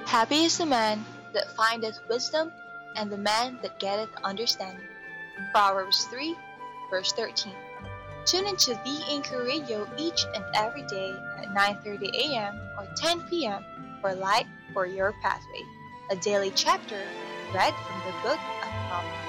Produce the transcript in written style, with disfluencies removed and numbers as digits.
Happy is the man that findeth wisdom, and the man that getteth understanding. Proverbs 3, verse 13. Tune into The Anchor Radio each and every day at 9:30 a.m. or 10 p.m. for Light for Your Pathway, a daily chapter read from the book of Proverbs.